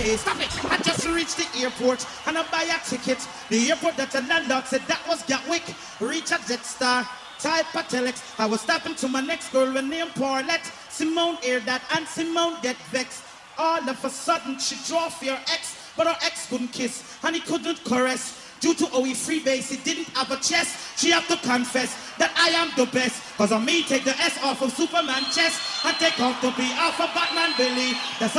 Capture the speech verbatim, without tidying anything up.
Hey, stop it. I just reached the airport and I buy a ticket. The airport that the landlord said that was Gatwick. Reach a Jetstar, type a telex. I was stopping to my next girl with named Paulette. Simone heard that and Simone get vexed. All of a sudden she draw for her ex, but her ex couldn't kiss and he couldn't caress. Due to how he freebase, he didn't have a chest. She have to confess that I am the best. Cause on me take the S off of Superman chest and take off the B off of Batman Billy. That's